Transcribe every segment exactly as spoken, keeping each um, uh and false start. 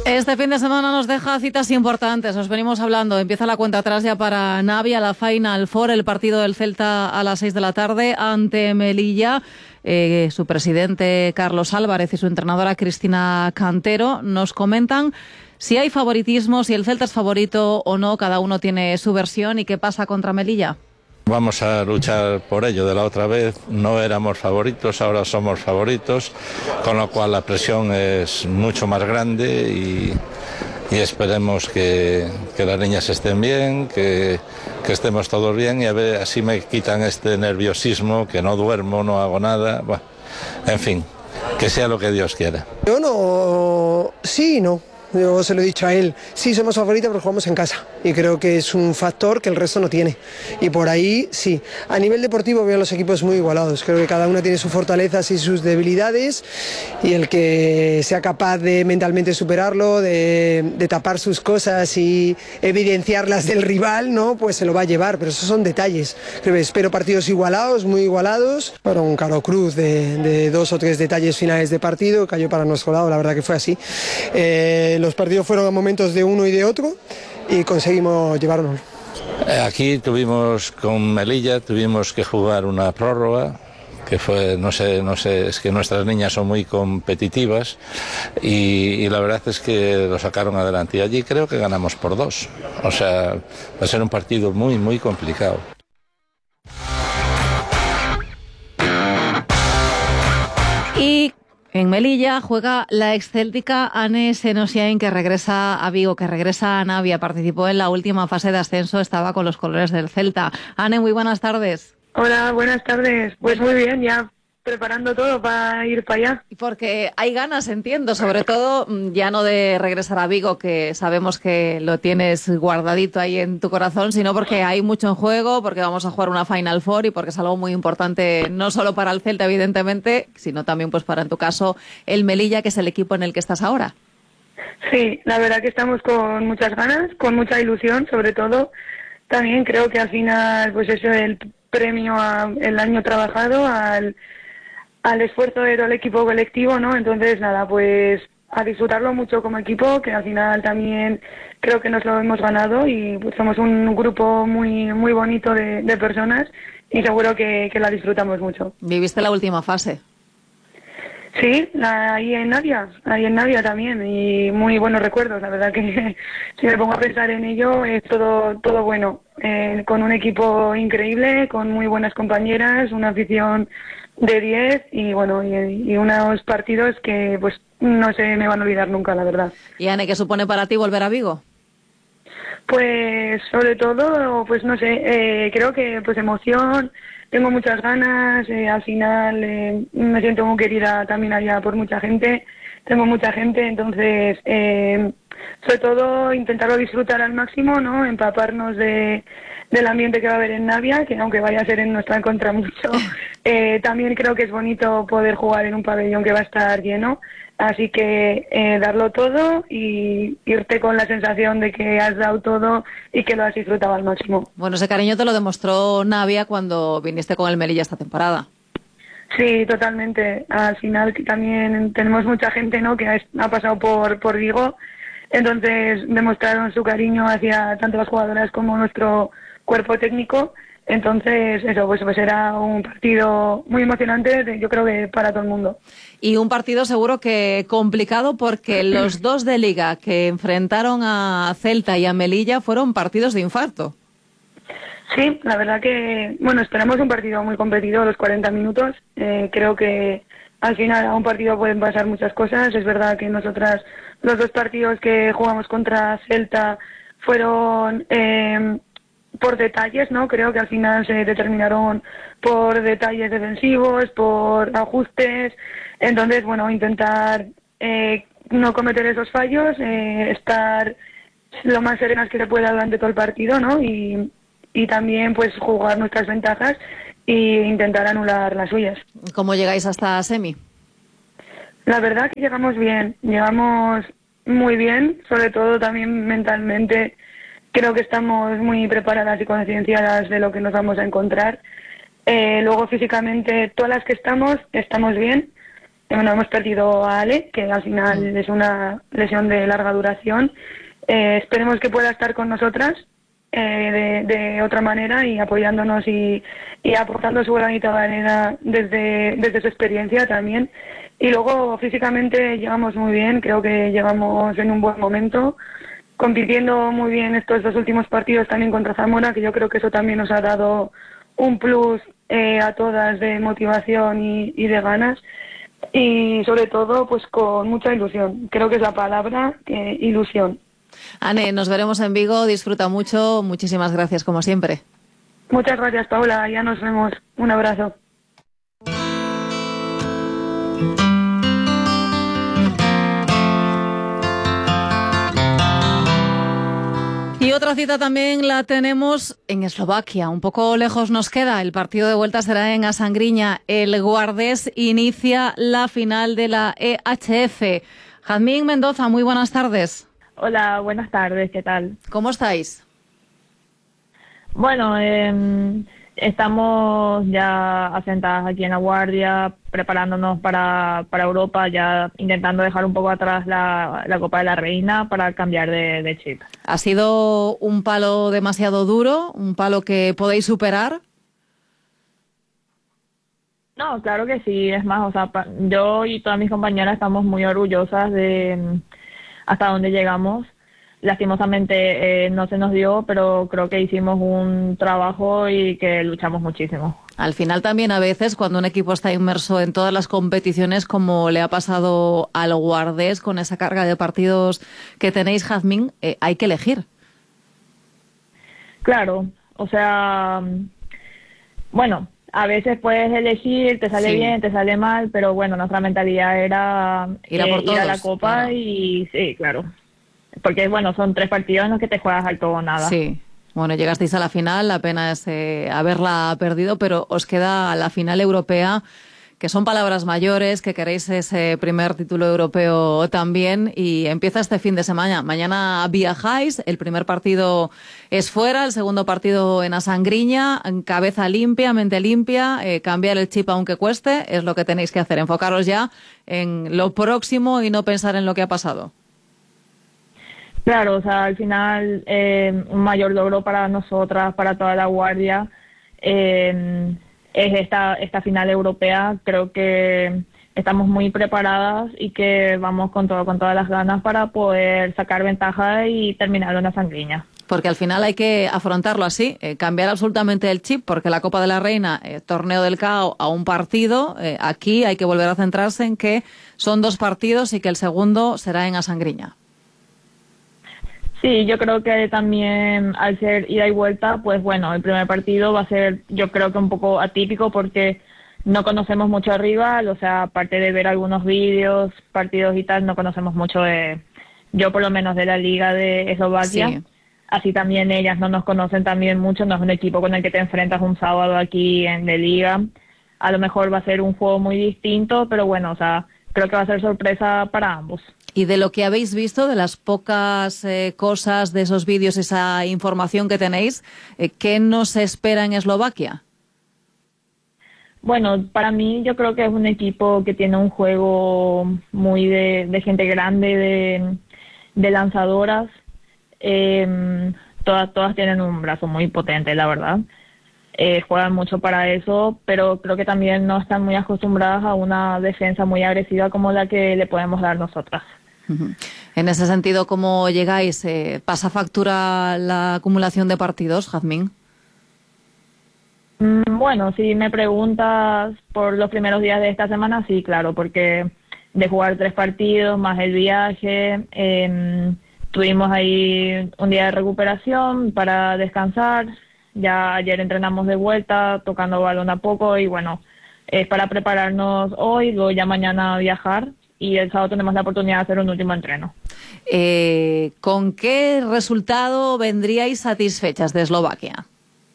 Este fin de semana nos deja citas importantes, os venimos hablando, empieza la cuenta atrás ya para Navia, la Final Four, el partido del Celta a las seis de la tarde ante Melilla. Eh, su presidente Carlos Álvarez y su entrenadora Cristina Cantero nos comentan si hay favoritismo, si el Celta es favorito o no, cada uno tiene su versión. ¿Y qué pasa contra Melilla? Vamos a luchar por ello. De la otra vez no éramos favoritos, ahora somos favoritos, con lo cual la presión es mucho más grande y, y esperemos que, que las niñas estén bien, que, que estemos todos bien y a ver, así me quitan este nerviosismo, que no duermo, no hago nada, bueno, en fin, que sea lo que Dios quiera. Yo no, sí y no. Yo se lo he dicho a él, sí somos favoritos pero jugamos en casa y creo que es un factor que el resto no tiene y por ahí sí. A nivel deportivo veo a los equipos muy igualados, creo que cada uno tiene sus fortalezas y sus debilidades y el que sea capaz de mentalmente superarlo, de, de tapar sus cosas y evidenciarlas del rival, ¿no? Pues se lo va a llevar, pero esos son detalles. Creo que espero partidos igualados, muy igualados, para un caro cruz de, de dos o tres detalles finales de partido, cayó para nuestro lado, la verdad que fue así. Eh, Los partidos fueron a momentos de uno y de otro y conseguimos llevarnos. Aquí tuvimos con Melilla, tuvimos que jugar una prórroga, que fue, no sé, no sé, es que nuestras niñas son muy competitivas y, y la verdad es que lo sacaron adelante. Y allí creo que ganamos por dos. O sea, va a ser un partido muy, muy complicado. Y en Melilla juega la excéltica Anne Senosiain, que regresa a Vigo, que regresa a Navia. Participó en la última fase de ascenso, estaba con los colores del Celta. Anne, muy buenas tardes. Hola, buenas tardes. Pues muy bien, ya preparando todo para ir para allá. Porque hay ganas, entiendo, sobre todo ya no de regresar a Vigo, que sabemos que lo tienes guardadito ahí en tu corazón, sino porque hay mucho en juego, porque vamos a jugar una Final Four y porque es algo muy importante, no solo para el Celta, evidentemente, sino también, pues para, en tu caso, el Melilla, que es el equipo en el que estás ahora. Sí, la verdad que estamos con muchas ganas, con mucha ilusión, sobre todo. También creo que al final, pues eso es el premio al año trabajado, al al esfuerzo de todo el equipo colectivo, ¿no? Entonces, nada, pues a disfrutarlo mucho como equipo, que al final también creo que nos lo hemos ganado y pues somos un grupo muy muy bonito de, de personas y seguro que, que la disfrutamos mucho. ¿Viviste la última fase? Sí, la, ahí en Navia, ahí en Navia también, y muy buenos recuerdos, la verdad que si me pongo a pensar en ello es todo todo bueno, eh, con un equipo increíble, con muy buenas compañeras, una afición de diez y bueno, y, y unos partidos que pues no se me van a olvidar nunca, la verdad. ¿Y Anne, qué supone para ti volver a Vigo? Pues sobre todo, pues no sé, eh, creo que pues emoción, tengo muchas ganas, eh, al final eh, me siento muy querida también allá por mucha gente, tengo mucha gente, entonces eh, sobre todo intentarlo disfrutar al máximo, ¿no? Empaparnos de del ambiente que va a haber en Navia, que aunque vaya a ser en nuestra contra mucho, eh, también creo que es bonito poder jugar en un pabellón que va a estar lleno, así que eh, darlo todo y irte con la sensación de que has dado todo y que lo has disfrutado al máximo. Bueno, ese cariño te lo demostró Navia cuando viniste con el Melilla esta temporada. Sí, totalmente. Al final también tenemos mucha gente, ¿no?, que ha, ha pasado por, por Vigo, entonces demostraron su cariño hacia tanto las jugadoras como nuestro cuerpo técnico. Entonces, eso, pues, pues era un partido muy emocionante, yo creo que para todo el mundo. Y un partido seguro que complicado porque los dos de Liga que enfrentaron a Celta y a Melilla fueron partidos de infarto. Sí, la verdad que, bueno, esperamos un partido muy competido, los cuarenta minutos. Eh, creo que al final a un partido pueden pasar muchas cosas. Es verdad que nosotras, los dos partidos que jugamos contra Celta fueron Eh, por detalles, ¿no? Creo que al final se determinaron por detalles defensivos, por ajustes. Entonces, bueno, intentar eh, no cometer esos fallos, eh, estar lo más serenas que se pueda durante todo el partido, ¿no? Y, y también, pues, jugar nuestras ventajas e intentar anular las suyas. ¿Cómo llegáis hasta semi? La verdad que llegamos bien, llegamos muy bien, sobre todo también mentalmente. Creo que estamos muy preparadas y concienciadas de lo que nos vamos a encontrar. Eh, luego, físicamente, todas las que estamos, estamos bien. bueno, hemos perdido a Ale, que al final es una lesión de larga duración. Eh, esperemos que pueda estar con nosotras eh, de, de otra manera y apoyándonos y, y aportando su granito de arena desde, desde su experiencia también. Y luego físicamente llegamos muy bien, creo que llegamos en un buen momento, compitiendo muy bien estos dos últimos partidos también contra Zamora, que yo creo que eso también nos ha dado un plus eh, a todas de motivación y, y de ganas, y sobre todo pues con mucha ilusión, creo que es la palabra, eh, ilusión. Ane, nos veremos en Vigo, disfruta mucho, muchísimas gracias como siempre. Muchas gracias, Paula, ya nos vemos, un abrazo. Y otra cita también la tenemos en Eslovaquia. Un poco lejos nos queda. El partido de vuelta será en Asangriña. El Guardés inicia la final de la E H F. Jazmín Mendoza, muy buenas tardes. Hola, buenas tardes. ¿Qué tal? ¿Cómo estáis? Bueno, eh, estamos ya asentadas aquí en La Guardia, preparándonos para, para Europa, ya intentando dejar un poco atrás la, la Copa de la Reina para cambiar de, de chip. ¿Ha sido un palo demasiado duro? ¿Un palo que podéis superar? No, claro que sí. Es más, o sea, pa- yo y todas mis compañeras estamos muy orgullosas de mm, hasta dónde llegamos. Lastimosamente eh, no se nos dio, pero creo que hicimos un trabajo y que luchamos muchísimo. Al final también a veces cuando un equipo está inmerso en todas las competiciones, como le ha pasado al Guardés con esa carga de partidos que tenéis, Jazmín, eh, hay que elegir. Claro, o sea, mm, bueno, a veces puedes elegir, te sale Sí. bien, te sale mal, pero bueno, nuestra mentalidad era Ir a por ir a la todos, Copa claro. y sí, claro. Porque bueno, son tres partidos en los que te juegas al todo o nada. Sí. Bueno, llegasteis a la final, la pena es eh, haberla perdido, pero os queda la final europea, que son palabras mayores, que queréis ese primer título europeo también, y empieza este fin de semana. Mañana viajáis, el primer partido es fuera, el segundo partido en Asangriña, cabeza limpia, mente limpia, eh, cambiar el chip aunque cueste, es lo que tenéis que hacer, enfocaros ya en lo próximo y no pensar en lo que ha pasado. Claro, o sea, al final eh, un mayor logro para nosotras, para toda la Guardia, eh, es esta, esta final europea. Creo que estamos muy preparadas y que vamos con todo, con todas las ganas para poder sacar ventaja y terminar en Asangriña. Porque al final hay que afrontarlo así, eh, cambiar absolutamente el chip, porque la Copa de la Reina, eh, torneo del C A O a un partido, eh, aquí hay que volver a centrarse en que son dos partidos y que el segundo será en Asangriña. Sí, yo creo que también al ser ida y vuelta, pues bueno, el primer partido va a ser, yo creo que un poco atípico porque no conocemos mucho al rival, o sea, aparte de ver algunos vídeos, partidos y tal, no conocemos mucho de, yo por lo menos de la Liga de Eslovaquia. Sí. Así también ellas no nos conocen también mucho, no es un equipo con el que te enfrentas un sábado aquí en de Liga. A lo mejor va a ser un juego muy distinto, pero bueno, o sea, creo que va a ser sorpresa para ambos. Y de lo que habéis visto, de las pocas eh, cosas de esos vídeos, esa información que tenéis, eh, ¿qué nos espera en Eslovaquia? Bueno, para mí yo creo que es un equipo que tiene un juego muy de, de gente grande, de, de lanzadoras. Eh, todas, todas tienen un brazo muy potente, la verdad. Eh, juegan mucho para eso, pero creo que también no están muy acostumbradas a una defensa muy agresiva como la que le podemos dar nosotras. Uh-huh. En ese sentido, ¿cómo llegáis? Eh, ¿Pasa factura la acumulación de partidos, Jazmín? Mm, bueno, si me preguntas por los primeros días de esta semana, sí, claro, porque de jugar tres partidos más el viaje, eh, tuvimos ahí un día de recuperación para descansar. Ya ayer entrenamos de vuelta, tocando balón a poco y bueno, es para prepararnos hoy, luego ya mañana viajar y el sábado tenemos la oportunidad de hacer un último entreno. Eh, ¿Con qué resultado vendríais satisfechas de Eslovaquia?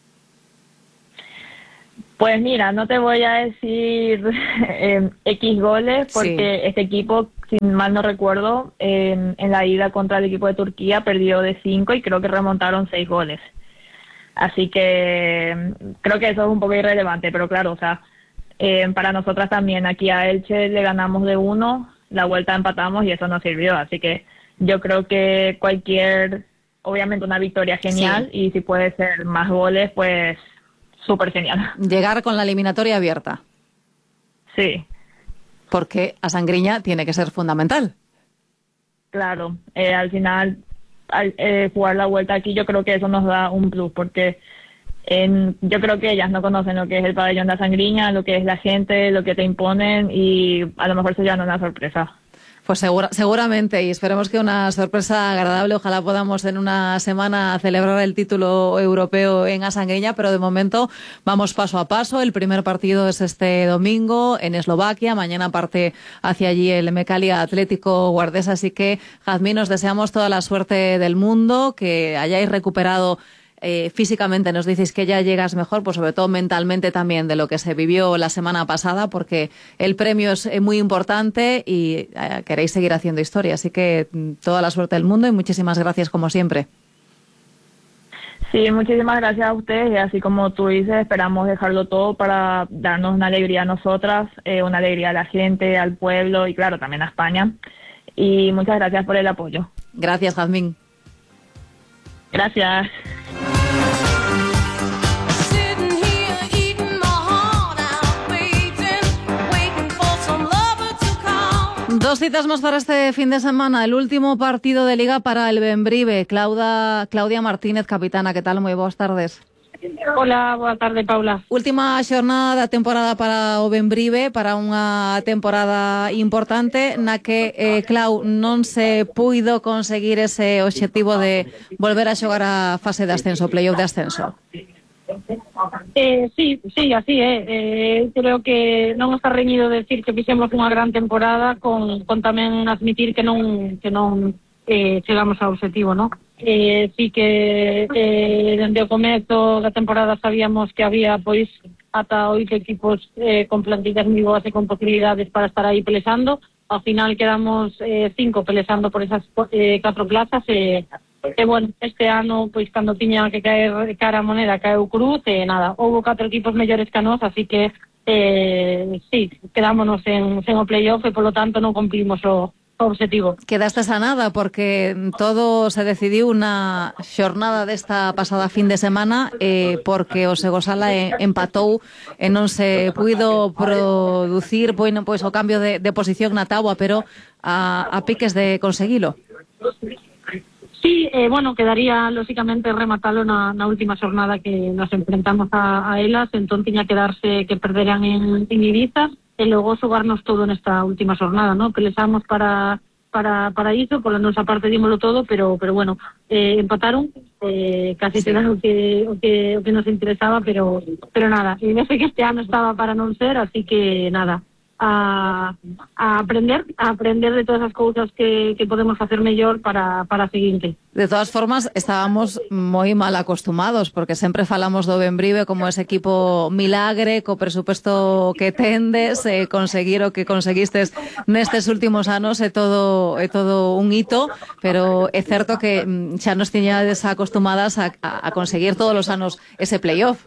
Pues mira, no te voy a decir eh, X goles porque Sí. este equipo, si mal no recuerdo, eh, en la ida contra el equipo de Turquía perdió de cinco y creo que remontaron seis goles. Así que creo que eso es un poco irrelevante, pero claro, o sea, Eh, para nosotras también, aquí a Elche le ganamos de uno, la vuelta empatamos y eso nos sirvió, así que yo creo que cualquier, obviamente una victoria genial, sí. Y si puede ser más goles, pues súper genial. Llegar con la eliminatoria abierta. Sí. Porque a Sangriña tiene que ser fundamental. Claro, eh, al final al, eh, jugar la vuelta aquí yo creo que eso nos da un plus, porque en, yo creo que ellas no conocen lo que es el pabellón de Sangriña, lo que es la gente, lo que te imponen, y a lo mejor se llevan una sorpresa. Pues segura, seguramente, y esperemos que una sorpresa agradable. Ojalá podamos en una semana celebrar el título europeo en Sangriña, pero de momento vamos paso a paso. El primer partido es este domingo en Eslovaquia. Mañana parte hacia allí el Mecalia Atlético Guardés. Así que, Jazmín, os deseamos toda la suerte del mundo, que hayáis recuperado Eh, físicamente, nos dices que ya llegas mejor, pues sobre todo mentalmente también, de lo que se vivió la semana pasada, porque el premio es muy importante y eh, queréis seguir haciendo historia, así que toda la suerte del mundo y muchísimas gracias como siempre. Sí, muchísimas gracias a ustedes, y así como tú dices, esperamos dejarlo todo para darnos una alegría a nosotras, eh, una alegría a la gente, al pueblo y claro, también a España, y muchas gracias por el apoyo. Gracias, Jazmín. Gracias. Dos citas más para este fin de semana. El último partido de Liga para el Bembrive. Claudia, Claudia Martínez, capitana. ¿Qué tal? Moi boas tardes. Hola, boa tarde, Paula. Última xornada da temporada para o Bembrive, para unha temporada importante na que, eh, Clau, non se puido conseguir ese obxectivo de volver a xogar a fase de ascenso, playoff de ascenso. Eh, sí, sí, así é. Eh. Eh, creo que non está reñido decir que fixemos unha gran temporada con, con tamén admitir que non que non eh, chegamos ao objetivo, ¿no? Eh, sí que eh, dende o comezo da temporada sabíamos que había pois ata oito equipos eh, con plantillas moi boas e con posibilidades para estar aí pelexando. Ao final quedamos eh, cinco pelexando por esas eh, catro plazas e E, bueno, este ano, pois, cando tiña que caer cara a moneda, caeu cruz, e nada, houve catro equipos mellores que a nós, así que, eh, sí, quedámonos en, en o playoff e, polo tanto, non cumplimos o, o objetivo. Quedastes a nada, porque todo se decidiu na xornada desta pasada fin de semana, eh, porque o Segosala empatou e non se puido producir, bueno, pois, o cambio de, de posición na táboa, pero a, a piques de conseguilo. Sí, eh, bueno, quedaría lógicamente rematalo na, na última xornada que nos enfrentamos a, a elas, entón tiña que darse que perderan en, en Ibiza e logo xogarnos todo nesta última xornada, ¿no? Pelexamos para para para iso, pola nosa parte dímolo todo, pero pero bueno, eh, empataron, eh, casi sí. Será o que o que o que nos interesaba, pero pero nada, e sei que este ano estaba para non ser, así que nada. A, a aprender a aprender de todas as cousas que, que podemos facer mellor para, para a seguinte. De todas formas, estábamos moi mal acostumados, porque sempre falamos do Bembrive como ese equipo milagre, co presupuesto que tendes, eh, conseguir o que conseguistes nestes últimos anos é todo é todo un hito, pero é certo que xa nos tiñades acostumadas a, a conseguir todos os anos ese playoff.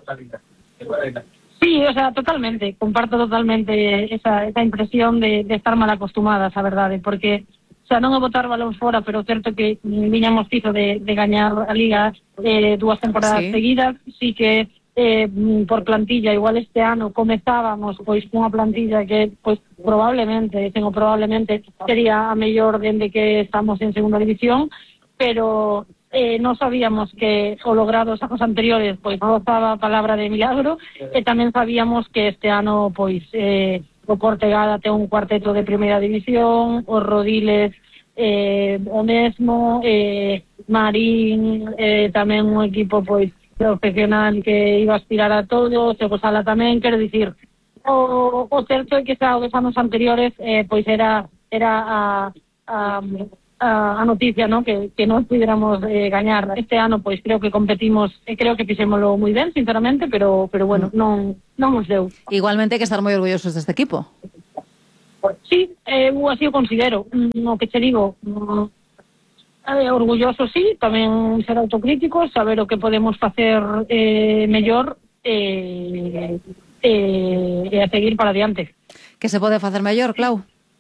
Sí, o sea, totalmente, comparto totalmente esa, esa impresión de, de estar mal acostumadas, a verdade, porque, o sea, non é botar balóns fora, pero certo que viñamos piso de, de gañar a Liga eh, dúas temporadas sí. seguidas, sí que eh, por plantilla, igual este ano comezábamos pois cunha plantilla que pois probablemente, tengo probablemente, sería a mellor dende que estamos en segunda división, pero eh, non sabíamos que o logrado os anos anteriores pois rozaba a palabra de milagro, e tamén sabíamos que este ano pois eh, o Portegada ten un cuarteto de primeira división, os Rodiles eh, o mesmo, eh, Marín eh, tamén un equipo pois profesional que iba a aspirar a todo, Segosala tamén, quero dicir, o, o certo é que xa os anos anteriores eh, pois era era a, a a noticia, ¿no? Que, que non pudiéramos eh, gañar. Este ano, pois, creo que competimos, e creo que fixémolo moi ben, sinceramente, pero pero bueno, non non nos deu. Igualmente hai que estar moi orgullosos deste equipo. Sí, eu así o considero. No que te digo, eh, orgulloso sí, tamén ser autocríticos, saber o que podemos facer eh, mellor, eh, e, e a seguir para adiante. Que se pode facer mellor, Clau?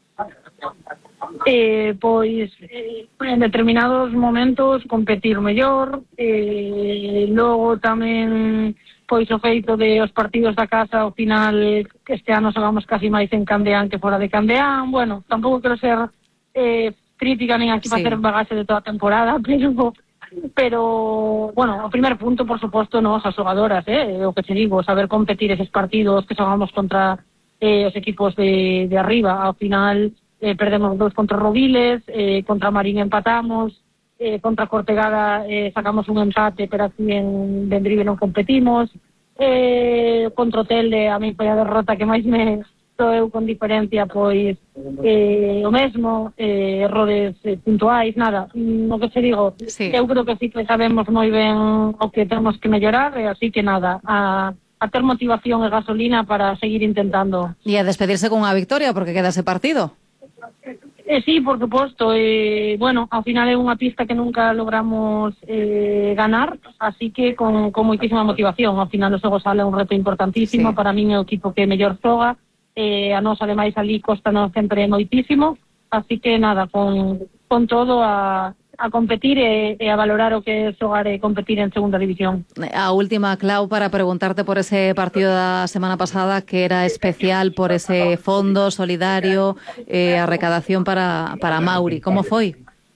Eh, pois eh, en determinados momentos competir mellor, eh, logo tamén pois o feito de os partidos da casa ao final este ano xogamos casi máis en Candeán que fora de Candeán. Bueno, tampouco quero ser eh, crítica nin aquí sí. Facer bagaxe de toda a temporada, pero pero bueno, o primer punto por suposto nos as xogadoras, eh, o que te digo, saber competir eses partidos que xogamos contra eh, os equipos de, de arriba. Ao final Eh, perdemos dos contra Roviles, eh, contra Marín empatamos, eh, contra Cortegada eh, sacamos un empate, pero aquí en Vendrive non competimos, eh, contra o Telde a mí foi a derrota que máis me doeu con diferencia, pois eh, o mesmo, eh, errores eh, puntuais, nada, o que se digo, sí. Eu creo que sí que sabemos moi ben o que temos que mellorar, e así que nada, a... a ter motivación e gasolina para seguir intentando. E a despedirse con unha victoria, porque queda ese partido. Eh, sí, por suposto. Eh, bueno, ao final é unha pista que nunca logramos eh, ganar, así que con, con moitísima motivación. Ao final o xogo sale un reto importantísimo, sí. Para min é o equipo que mellor xoga, eh, a nos ademais ali costanos sempre moitísimo, así que nada, con, con todo a, a competir e, e a valorar o que é xogar e competir en segunda división. A última, Clau, para preguntarte por ese partido da semana pasada que era especial por ese fondo solidario, eh, a recadación para, para Mauri. Como foi?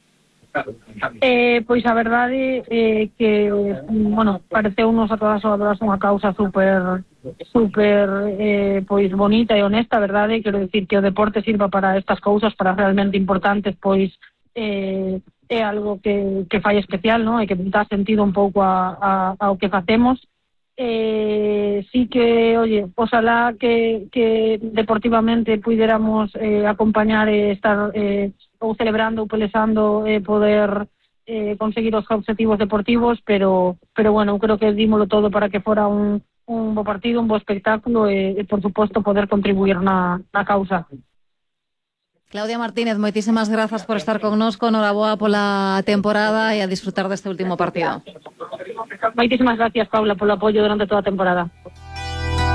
Eh, pois a verdade é eh, que, bueno, pareceunos a todas as xogadoras unha causa super super eh, pois bonita e honesta, verdade? Quero dicir que o deporte sirva para estas cousas, para realmente importantes, pois eh, é algo que, que fai especial, ¿no? E que dá sentido un pouco a, a, ao que facemos. Eh, sí que, oye, ojalá que, que deportivamente puidéramos eh, acompañar e estar eh, ou celebrando ou pelexando e eh, poder eh, conseguir os objetivos deportivos, pero pero bueno, creo que dímolo todo para que fora un, un bo partido, un bo espectáculo e, e por suposto poder contribuir na, na causa. Claudia Martínez, moitísimas grazas por estar connosco, noraboa pola temporada e a disfrutar deste último partido. Moitísimas gracias, Paula, polo apoio durante toda a temporada.